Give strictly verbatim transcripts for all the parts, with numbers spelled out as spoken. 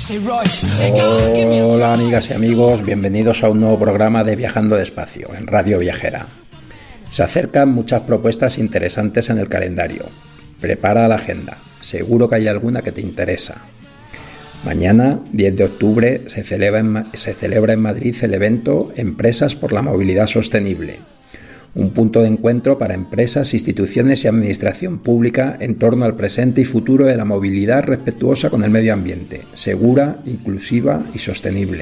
Hola amigas y amigos, bienvenidos a un nuevo programa de Viajando Despacio en Radio Viajera. Se acercan muchas propuestas interesantes en el calendario. Prepara la agenda, seguro que hay alguna que te interesa. Mañana, diez de octubre, se celebra en, se celebra en Madrid el evento Empresas por la Movilidad Sostenible, un punto de encuentro para empresas, instituciones y administración pública en torno al presente y futuro de la movilidad respetuosa con el medio ambiente, segura, inclusiva y sostenible.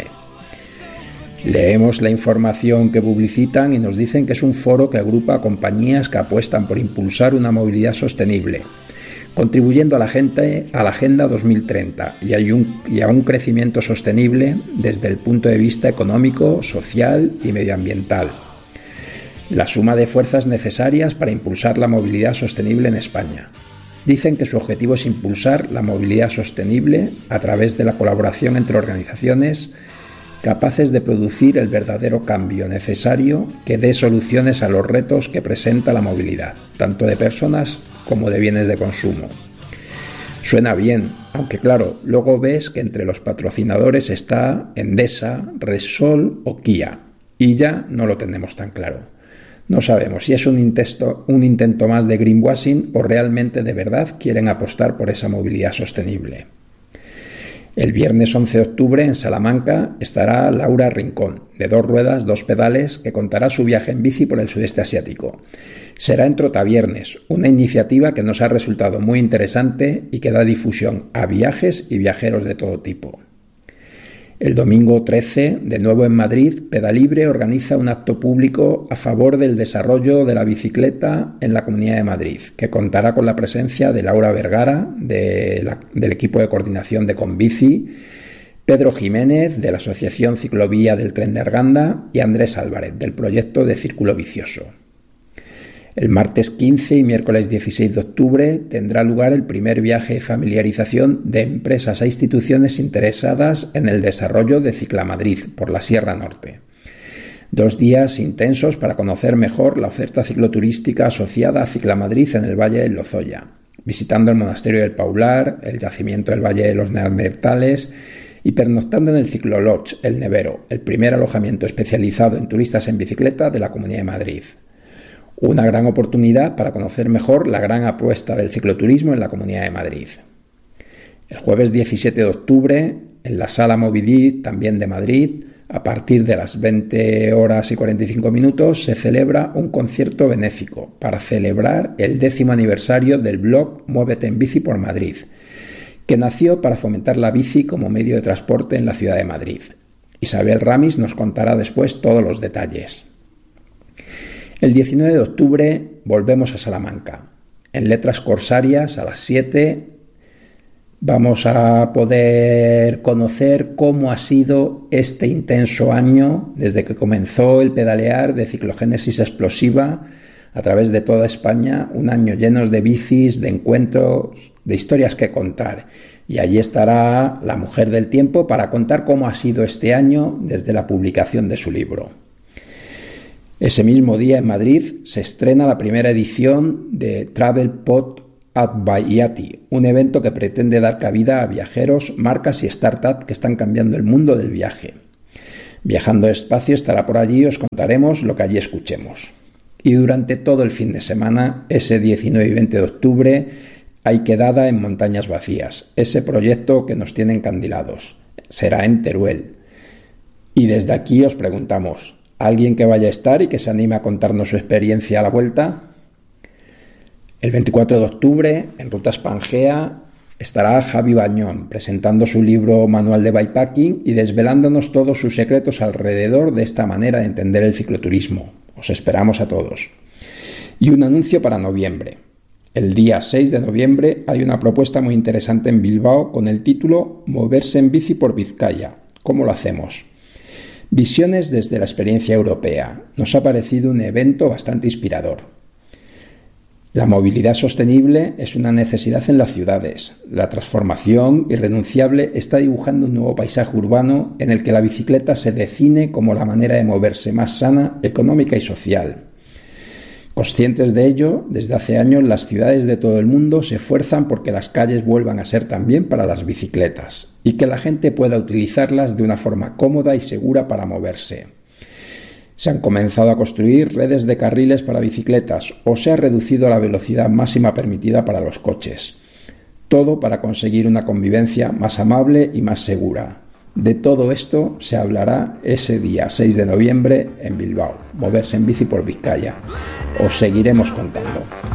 Leemos la información que publicitan y nos dicen que es un foro que agrupa a compañías que apuestan por impulsar una movilidad sostenible, contribuyendo a la, gente, a la Agenda dos mil treinta y a, un, y a un crecimiento sostenible desde el punto de vista económico, social y medioambiental. La suma de fuerzas necesarias para impulsar la movilidad sostenible en España. Dicen que su objetivo es impulsar la movilidad sostenible a través de la colaboración entre organizaciones capaces de producir el verdadero cambio necesario que dé soluciones a los retos que presenta la movilidad, tanto de personas como de bienes de consumo. Suena bien, aunque claro, luego ves que entre los patrocinadores está Endesa, Repsol o Kia, y ya no lo tenemos tan claro. No sabemos si es un intento, un intento más de greenwashing o realmente de verdad quieren apostar por esa movilidad sostenible. El viernes once de octubre en Salamanca estará Laura Rincón, de dos ruedas, dos pedales, que contará su viaje en bici por el sudeste asiático. Será en Trotaviernes, una iniciativa que nos ha resultado muy interesante y que da difusión a viajes y viajeros de todo tipo. El domingo trece, de nuevo en Madrid, Pedalibre organiza un acto público a favor del desarrollo de la bicicleta en la Comunidad de Madrid, que contará con la presencia de Laura Vergara, de la, del equipo de coordinación de Conbici, Pedro Jiménez, de la Asociación Ciclovía del Tren de Arganda, y Andrés Álvarez, del proyecto de Círculo Vicioso. El martes quince y miércoles dieciséis de octubre tendrá lugar el primer viaje de familiarización de empresas a instituciones interesadas en el desarrollo de Ciclamadrid por la Sierra Norte. Dos días intensos para conocer mejor la oferta cicloturística asociada a Ciclamadrid en el Valle del Lozoya, visitando el Monasterio del Paular, el yacimiento del Valle de los Neandertales y pernoctando en el Ciclolodge El Nevero, el primer alojamiento especializado en turistas en bicicleta de la Comunidad de Madrid. Una gran oportunidad para conocer mejor la gran apuesta del cicloturismo en la Comunidad de Madrid. El jueves diecisiete de octubre, en la Sala Movidí, también de Madrid, a partir de las veinte horas y cuarenta y cinco minutos, se celebra un concierto benéfico para celebrar el décimo aniversario del blog Muévete en Bici por Madrid, que nació para fomentar la bici como medio de transporte en la ciudad de Madrid. Isabel Ramis nos contará después todos los detalles. El diecinueve de octubre volvemos a Salamanca. En Letras Corsarias a las siete vamos a poder conocer cómo ha sido este intenso año desde que comenzó el pedalear de ciclogénesis explosiva a través de toda España, un año lleno de bicis, de encuentros, de historias que contar. Y allí estará la Mujer del Tiempo para contar cómo ha sido este año desde la publicación de su libro. Ese mismo día en Madrid se estrena la primera edición de Travel Pod at Vallati, un evento que pretende dar cabida a viajeros, marcas y startups que están cambiando el mundo del viaje. Viajando Despacio estará por allí y os contaremos lo que allí escuchemos. Y durante todo el fin de semana, ese diecinueve y veinte de octubre, hay quedada en Montañas Vacías, ese proyecto que nos tiene encandilados. Será en Teruel. Y desde aquí os preguntamos, ¿alguien que vaya a estar y que se anime a contarnos su experiencia a la vuelta? El veinticuatro de octubre, en Rutas Pangea, estará Javi Bañón presentando su libro Manual de Bikepacking y desvelándonos todos sus secretos alrededor de esta manera de entender el cicloturismo. Os esperamos a todos. Y un anuncio para noviembre. El día seis de noviembre hay una propuesta muy interesante en Bilbao con el título Moverse en bici por Vizcaya. ¿Cómo lo hacemos? Visiones desde la experiencia europea. Nos ha parecido un evento bastante inspirador. La movilidad sostenible es una necesidad en las ciudades. La transformación irrenunciable está dibujando un nuevo paisaje urbano en el que la bicicleta se define como la manera de moverse más sana, económica y social. Conscientes de ello, desde hace años las ciudades de todo el mundo se esfuerzan porque las calles vuelvan a ser también para las bicicletas. y que la gente pueda utilizarlas de una forma cómoda y segura para moverse. Se han comenzado a construir redes de carriles para bicicletas o se ha reducido la velocidad máxima permitida para los coches. Todo para conseguir una convivencia más amable y más segura. De todo esto se hablará ese día seis de noviembre en Bilbao. Moverse en bici por Vizcaya. Os seguiremos contando.